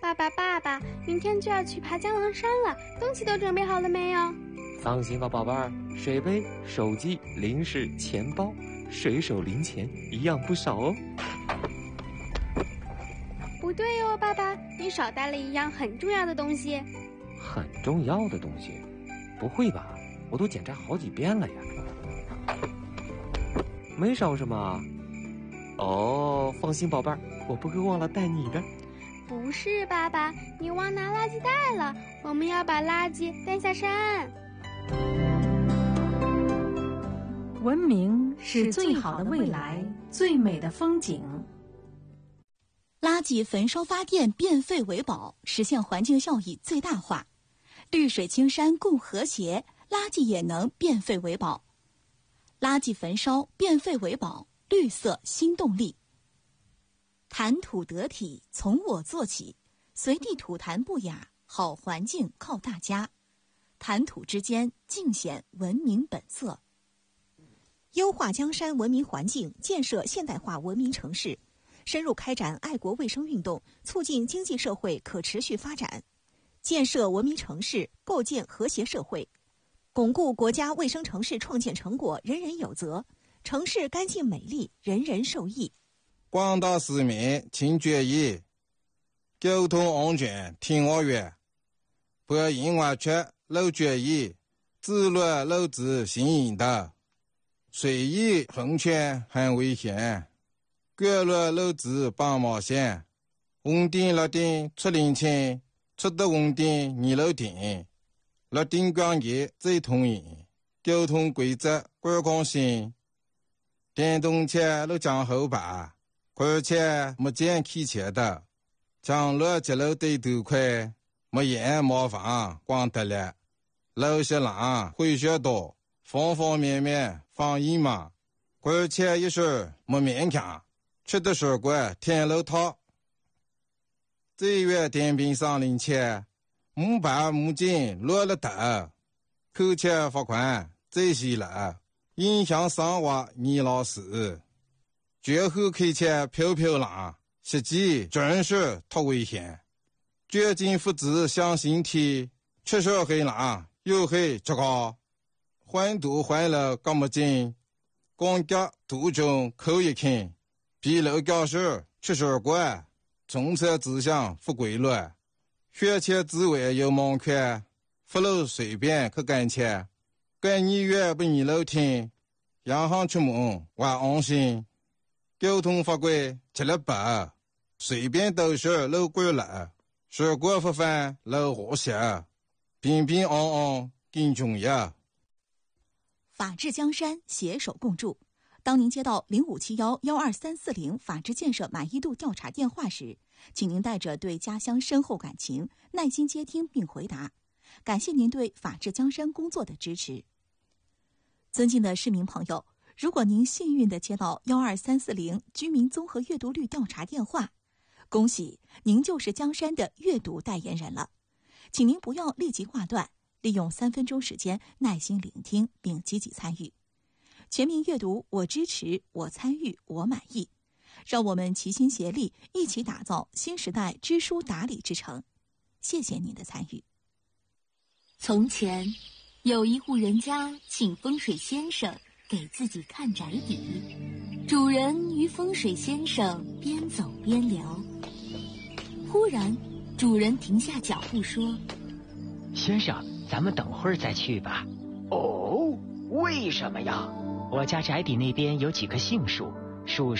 爸爸，明天就要去爬江郎山了，东西都准备好了没有？ 放心吧，宝贝儿，水杯、手机、零食、钱包，随手零钱一样不少哦。 不对哦，爸爸，你少带了一样很重要的东西。 很重要的东西？不会吧？我都检查好几遍了呀。没少什么。哦，放心，宝贝儿，我不会忘了带你的。 不是，爸爸，你忘拿垃圾袋了，我们要把垃圾带下山。 文明是最好的未来，最美的风景。 垃圾焚烧发电，变废为宝，实现环境效益最大化。绿水青山共和谐，垃圾也能变废为宝。垃圾焚烧，变废为宝，绿色新动力。谈吐得体，从我做起，随地吐痰不雅，好环境靠大家。谈吐之间，尽显文明本色。 优化江山文明环境，建设现代化文明城市，深入开展爱国卫生运动，促进经济社会可持续发展，建设文明城市，构建和谐社会，巩固国家卫生城市创建成果人人有责，城市干净美丽，人人受益。 广大市民请注意，交通安全听我话，不因为缺漏注意，自乱漏子行引导，随意横穿很危险，干乱漏子绑毛线，红灯绿灯出零钱，出的红灯你漏停，绿灯光节最通行，交通规则观光性，电动车都讲后排，而且没见开车的，将路接路对头快，没烟没房光得了，路些浪会学多，方方面面防疫嘛，而且一时没勉强，吃的水果天路套，这月电瓶上零钱，木板木筋落了头，扣钱罚款这些了，影响生活你老师。绝后开车飘飘浪，实际真是太危险。绝境父子相形体，确实很浪，又很糟糕。环堵环了干么紧，光脚途中扣一看，比路教室吃水果，从车指向不规律，学前之外有盲看，不路随便去赶车，赶你越不你路听，洋行出门我安心。交通法规吃了饱，随便都是路过了，水果不犯路和谐，平平安安更重要。 法治江山，携手共筑。当您接到0571-12340法治建设满意度调查电话时，请您带着对家乡深厚感情，耐心接听并回答。感谢您对法治江山工作的支持。尊敬的市民朋友，如果您幸运地接到12340居民综合阅读率调查电话，恭喜您就是江山的阅读代言人了。请您不要立即挂断，利用3分钟时间耐心聆听并积极参与。全民阅读，我支持，我参与，我满意。让我们齐心协力，一起打造新时代知书达理之城。谢谢您的参与。 从前，有一户人家请风水先生给自己看宅邸，主人与风水先生边走边聊。忽然，主人停下脚步说：“ 先生，咱们等会儿再去吧。” 哦，为什么呀？ 我家宅邸那边有几棵杏树，树